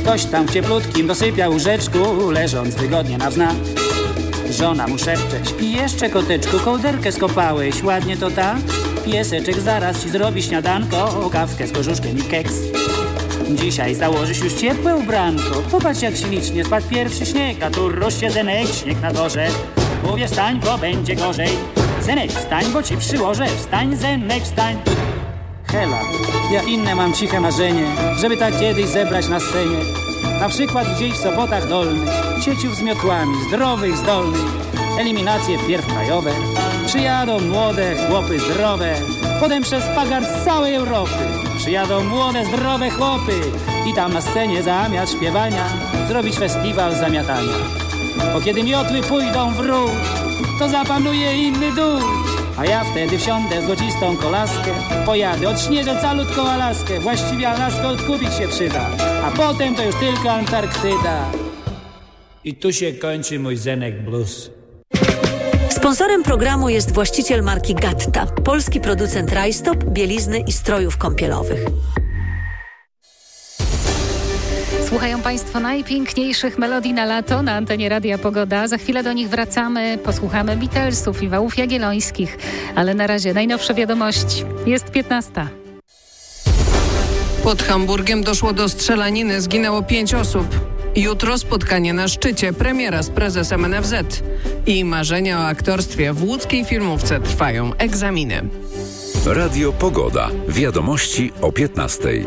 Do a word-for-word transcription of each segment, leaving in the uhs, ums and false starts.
Ktoś tam w cieplutkim dosypia łóżeczku, leżąc wygodnie na wznak. Żona mu szepcze: śpi jeszcze, koteczku, kołderkę skopałeś, ładnie to tak? Pieseczek zaraz ci zrobi śniadanko, kawkę z korzuszkiem i keks. Dzisiaj założysz już ciepłe ubranko, popatrz jak ślicznie spadł pierwszy śnieg, a tu rozsiedzenek, śnieg na torze. Mówię wstań, bo będzie gorzej. Zenek, wstań, bo ci przyłożę. Wstań, Zenek, wstań. Hela, ja inne mam ciche marzenie, żeby tak kiedyś zebrać na scenie. Na przykład gdzieś w Sobotach Dolnych, cieciów z miotłami, zdrowych, zdolnych. Eliminacje wpierw krajowe. Przyjadą młode chłopy zdrowe, potem przez pagard z całej Europy. Przyjadą młode, zdrowe chłopy i tam na scenie zamiast śpiewania zrobić festiwal zamiatania. Bo kiedy miotły pójdą w ruch, to zapanuje inny duch. A ja wtedy wsiądę w złocistą kolaskę, pojadę, odśnieżę calutką Alaskę. Właściwie Alaskę odkupić się przyda, a potem to już tylko Antarktyda. I tu się kończy mój Zenek Blues. Sponsorem programu jest właściciel marki Gatta, polski producent rajstop, bielizny i strojów kąpielowych. Słuchają Państwo najpiękniejszych melodii na lato na antenie Radia Pogoda. Za chwilę do nich wracamy, posłuchamy Beatlesów i Wałów Jagiellońskich. Ale na razie najnowsze wiadomości. Jest piętnasta. Pod Hamburgiem doszło do strzelaniny, zginęło pięć osób. Jutro spotkanie na szczycie, premiera z prezesem N F Z. I marzenia o aktorstwie w łódzkiej filmówce trwają egzaminy. Radio Pogoda. Wiadomości o piętnastej.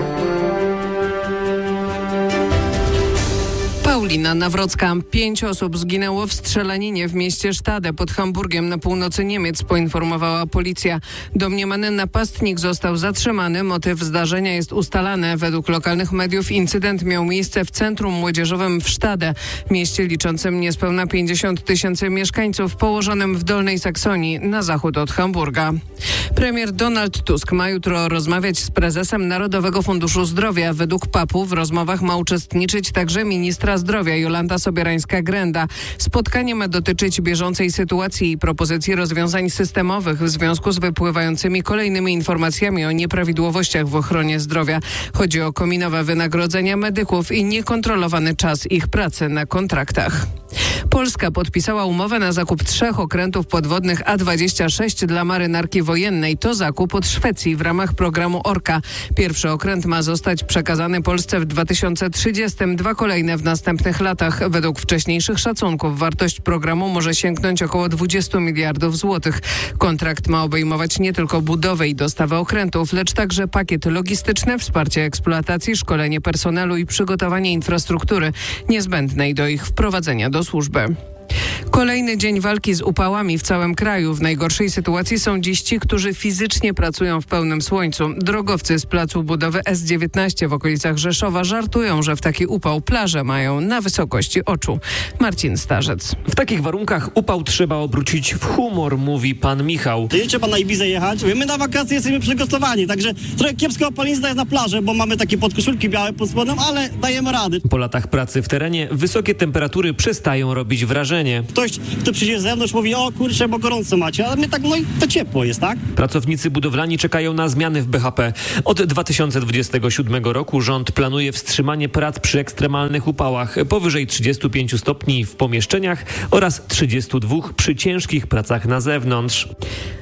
Paulina Nawrocka. Pięć osób zginęło w strzelaninie w mieście Stade pod Hamburgiem na północy Niemiec, poinformowała policja. Domniemany napastnik został zatrzymany. Motyw zdarzenia jest ustalany. Według lokalnych mediów incydent miał miejsce w centrum młodzieżowym w Stade, mieście liczącym niespełna pięćdziesiąt tysięcy mieszkańców, położonym w Dolnej Saksonii na zachód od Hamburga. Premier Donald Tusk ma jutro rozmawiać z prezesem Narodowego Funduszu Zdrowia. Według papu w rozmowach ma uczestniczyć także ministra zdrowia Jolanta Sobierańska-Grenda. Spotkanie ma dotyczyć bieżącej sytuacji i propozycji rozwiązań systemowych w związku z wypływającymi kolejnymi informacjami o nieprawidłowościach w ochronie zdrowia. Chodzi o kominowe wynagrodzenia medyków i niekontrolowany czas ich pracy na kontraktach. Polska podpisała umowę na zakup trzech okrętów podwodnych A dwadzieścia sześć dla marynarki wojennej. To zakup od Szwecji w ramach programu Orka. Pierwszy okręt ma zostać przekazany Polsce w dwa tysiące trzydziestym, dwa kolejne w następnych latach. Według wcześniejszych szacunków wartość programu może sięgnąć około dwadzieścia miliardów złotych. Kontrakt ma obejmować nie tylko budowę i dostawę okrętów, lecz także pakiet logistyczny, wsparcie eksploatacji, szkolenie personelu i przygotowanie infrastruktury niezbędnej do ich wprowadzenia do służby. Kolejny dzień walki z upałami w całym kraju. W najgorszej sytuacji są dziś ci, którzy fizycznie pracują w pełnym słońcu. Drogowcy z placu budowy S dziewiętnaście w okolicach Rzeszowa żartują, że w taki upał plaże mają na wysokości oczu. Marcin Starzec. W takich warunkach upał trzeba obrócić w humor, mówi pan Michał. Jedzie pan na Ibizę jechać? My na wakacje jesteśmy przygotowani, także trochę kiepska opalenizna jest na plaży, bo mamy takie podkoszulki białe pod spodem, ale dajemy rady. Po latach pracy w terenie wysokie temperatury przestają robić wrażenie. Ktoś, kto przyjdzie z zewnątrz, mówi: o kurczę, bo gorąco macie, a my tak, no i to ciepło jest, tak? Pracownicy budowlani czekają na zmiany w B H P. Od dwa tysiące dwudziestego siódmego roku rząd planuje wstrzymanie prac przy ekstremalnych upałach powyżej trzydziestu pięciu stopni w pomieszczeniach oraz trzydziestu dwóch przy ciężkich pracach na zewnątrz.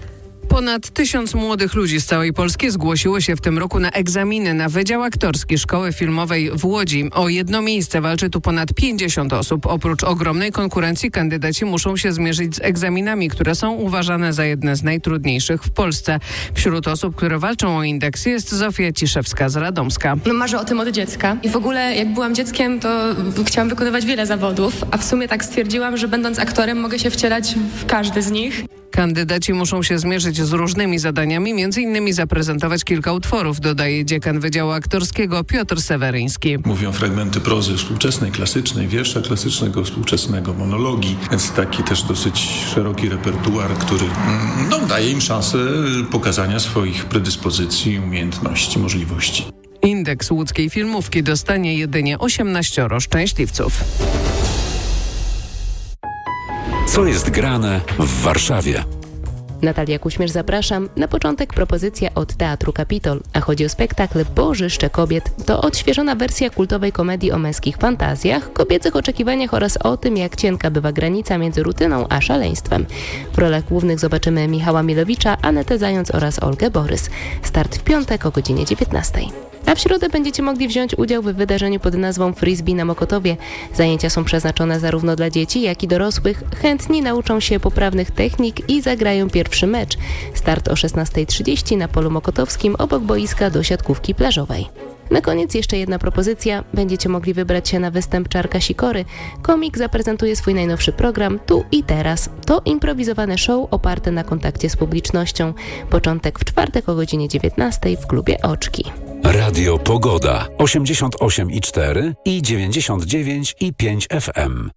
Ponad tysiąc młodych ludzi z całej Polski zgłosiło się w tym roku na egzaminy na Wydział Aktorski Szkoły Filmowej w Łodzi. O jedno miejsce walczy tu ponad pięćdziesiąt osób. Oprócz ogromnej konkurencji kandydaci muszą się zmierzyć z egzaminami, które są uważane za jedne z najtrudniejszych w Polsce. Wśród osób, które walczą o indeks, jest Zofia Ciszewska z Radomska. No, marzę o tym od dziecka i w ogóle jak byłam dzieckiem, to chciałam wykonywać wiele zawodów, a w sumie tak stwierdziłam, że będąc aktorem mogę się wcielać w każdy z nich. Kandydaci muszą się zmierzyć z różnymi zadaniami, między innymi zaprezentować kilka utworów, dodaje dziekan Wydziału Aktorskiego Piotr Seweryński. Mówią fragmenty prozy współczesnej, klasycznej, wiersza klasycznego, współczesnego, monologii, więc taki też dosyć szeroki repertuar, który no, daje im szansę pokazania swoich predyspozycji, umiejętności, możliwości. Indeks łódzkiej filmówki dostanie jedynie osiemnaścioro szczęśliwców. Co jest grane w Warszawie? Natalia Kuśmierz, zapraszam. Na początek propozycja od Teatru Kapitol, a chodzi o spektakl Bożyszcze kobiet. To odświeżona wersja kultowej komedii o męskich fantazjach, kobiecych oczekiwaniach oraz o tym, jak cienka bywa granica między rutyną a szaleństwem. W rolach głównych zobaczymy Michała Milowicza, Anetę Zając oraz Olgę Borys. Start w piątek o godzinie dziewiętnastej. A w środę będziecie mogli wziąć udział w wydarzeniu pod nazwą Frisbee na Mokotowie. Zajęcia są przeznaczone zarówno dla dzieci, jak i dorosłych. Chętni nauczą się poprawnych technik i zagrają pierwszy mecz. Start o szesnasta trzydzieści na polu mokotowskim obok boiska do siatkówki plażowej. Na koniec jeszcze jedna propozycja. Będziecie mogli wybrać się na występ Czarka Sikory. Komik zaprezentuje swój najnowszy program Tu i Teraz. To improwizowane show oparte na kontakcie z publicznością. Początek w czwartek o godzinie dziewiętnastej w klubie Oczki. Radio Pogoda osiemdziesiąt osiem i cztery i dziewięćdziesiąt dziewięć i pięć F M.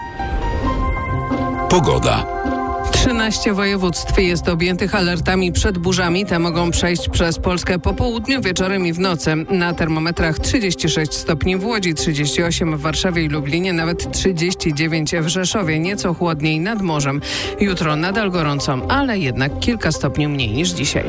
Pogoda. trzynaście województw jest objętych alertami przed burzami. Te mogą przejść przez Polskę po południu, wieczorem i w nocy. Na termometrach trzydzieści sześć stopni w Łodzi, trzydzieści osiem w Warszawie i Lublinie, nawet trzydzieści dziewięć w Rzeszowie, nieco chłodniej nad morzem. Jutro nadal gorąco, ale jednak kilka stopni mniej niż dzisiaj.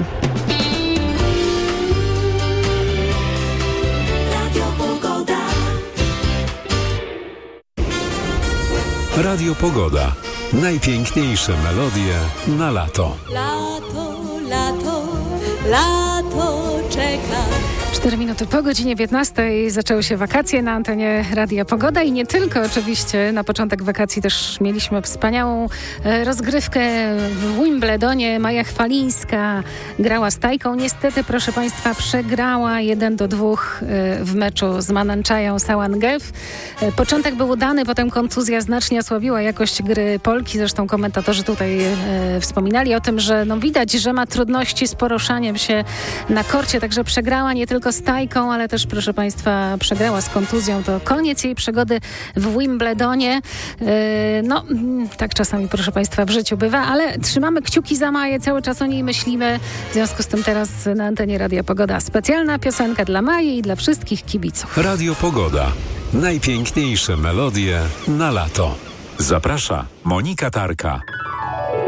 Radio Pogoda. Najpiękniejsze melodie na lato. Lato, lato, lato czeka. cztery minuty po godzinie piętnastej zaczęły się wakacje na antenie Radia Pogoda i nie tylko oczywiście. Na początek wakacji też mieliśmy wspaniałą rozgrywkę w Wimbledonie. Maja Chwalińska grała z Tajką. Niestety, proszę Państwa, przegrała jeden do dwóch w meczu z Mananczają Sałangew. Początek był udany, potem kontuzja znacznie osłabiła jakość gry Polki. Zresztą komentatorzy tutaj e, wspominali o tym, że no widać, że ma trudności z poruszaniem się na korcie, także przegrała nie tylko z Tajką, ale też, proszę Państwa, przegrała z kontuzją. To koniec jej przygody w Wimbledonie. Yy, no, tak czasami, proszę Państwa, w życiu bywa, ale trzymamy kciuki za Maję, cały czas o niej myślimy. W związku z tym teraz na antenie Radia Pogoda specjalna piosenka dla Maji i dla wszystkich kibiców. Radio Pogoda. Najpiękniejsze melodie na lato. Zaprasza Monika Tarka.